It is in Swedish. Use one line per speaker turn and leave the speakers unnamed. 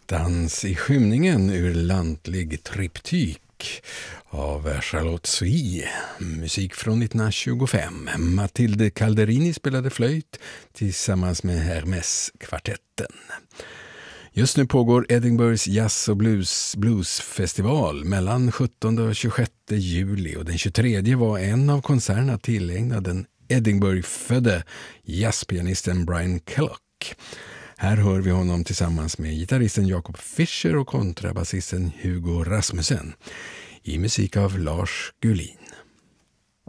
Dans i skymningen ur lantlig triptyk av Charlotte Sui. Musik från 1925. Matilde Calderini spelade flöjt tillsammans med Hermes-kvartetten. Just nu pågår Edinburghs jazz- och bluesfestival mellan 17 och 26 juli och den 23 var en av konserterna tillägnad den Edinburgh-födde jazzpianisten Brian Kellogg. Här hör vi honom tillsammans med gitarristen Jacob Fischer och kontrabasisten Hugo Rasmussen i musik av Lars Gullin.